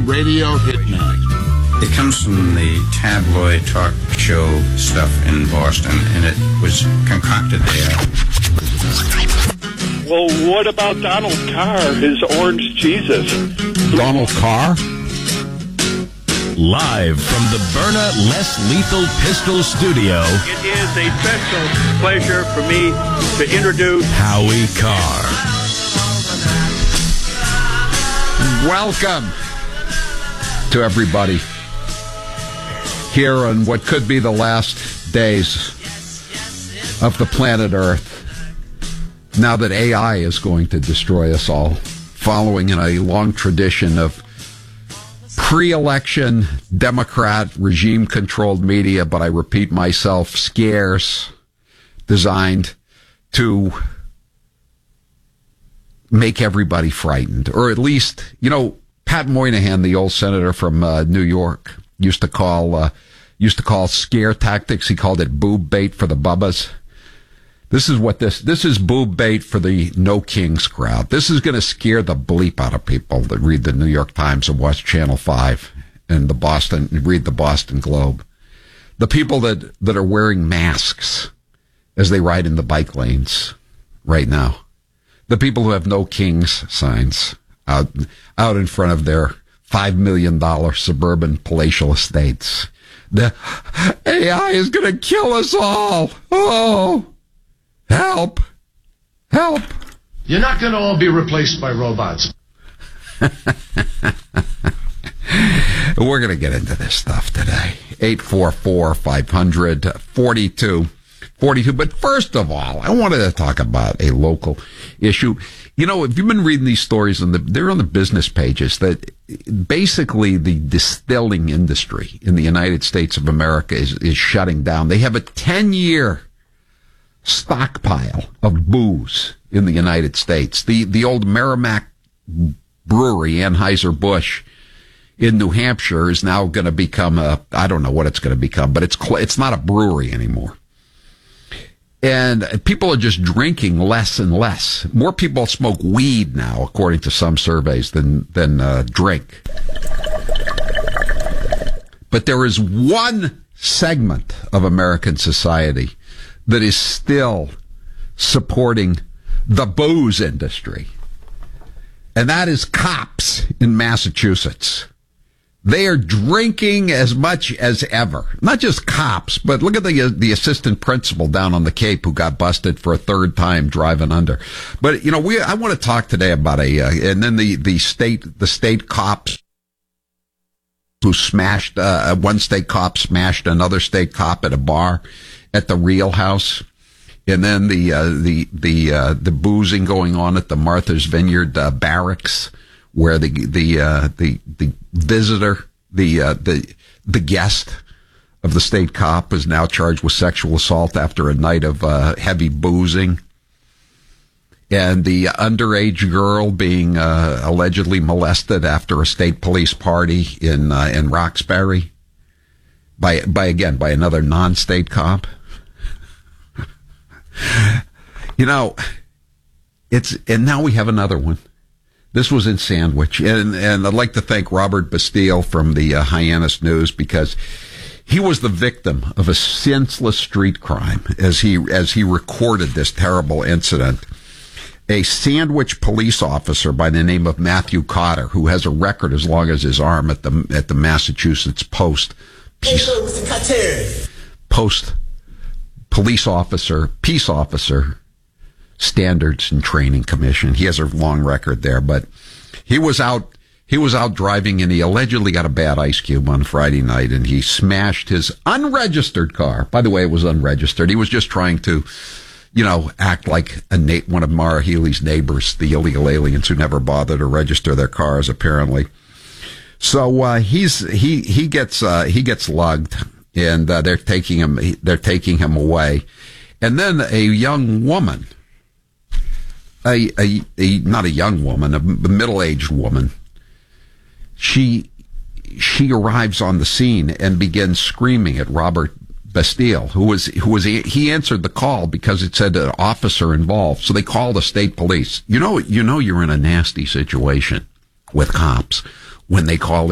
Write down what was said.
radio hitman. It comes from the tabloid talk show stuff in Boston, and it was concocted there. Well, what about Donald Carr, his orange Jesus? Donald Carr? Live from the Byrna Less Lethal Pistol Studio, It is a special pleasure for me to introduce Howie Carr. Welcome to everybody here on what could be the last days of the planet Earth. Now that AI is going to destroy us all, following in a long tradition of pre-election Democrat regime-controlled media, but I repeat myself, scares designed to make everybody frightened. Or at least, Pat Moynihan, the old senator from New York, used to call scare tactics. He called it boob bait for the bubbas. This is boob bait for the no kings crowd. This is going to scare the bleep out of people that read the New York Times and watch Channel 5 and read the Boston Globe. The people that are wearing masks as they ride in the bike lanes right now. The people who have no kings signs out in front of their $5 million suburban palatial estates. The AI is going to kill us all. Oh, help. Help. You're not going to all be replaced by robots. We're going to get into this stuff today. 844-500-4242. But first of all, I wanted to talk about a local issue. If you've been reading these stories, they're on the business pages, that basically the distilling industry in the United States of America is shutting down. They have a 10-year stockpile of booze in the United States. The old Merrimack Brewery, Anheuser-Busch, in New Hampshire is now going to become I don't know what it's going to become, but it's not a brewery anymore. And people are just drinking less and less. More people smoke weed now, according to some surveys, than drink. But there is one segment of American society that is still supporting the booze industry. And that is cops in Massachusetts. They are drinking as much as ever. Not just cops, but look at the assistant principal down on the Cape who got busted for a third time driving under. But I want to talk today about and then the state cops who smashed one state cop smashed another state cop at a bar at the Real House, and then the boozing going on at the Martha's Vineyard barracks, where the visitor, the guest of the state cop is now charged with sexual assault after a night of heavy boozing, and the underage girl being allegedly molested after a state police party in Roxbury by another non-state cop. And now we have another one. This was in Sandwich, and I'd like to thank Robert Bastille from the Hyannis News, because he was the victim of a senseless street crime as he recorded this terrible incident. A Sandwich police officer by the name of Matthew Cotter, who has a record as long as his arm at the Massachusetts Post peace officer Standards and Training Commission. He has a long record there, but he was out driving, and he allegedly got a bad ice cube on Friday night, and he smashed his unregistered car. By the way, it was unregistered. He was just trying to, act like one of Maura Healey's neighbors, the illegal aliens who never bother to register their cars, apparently. So he gets lugged, and they're taking him away, and then a young woman. Not a young woman, a middle-aged woman. She arrives on the scene and begins screaming at Robert Bastille, he answered the call because it said an officer involved. So they called the state police. You're in a nasty situation with cops when they call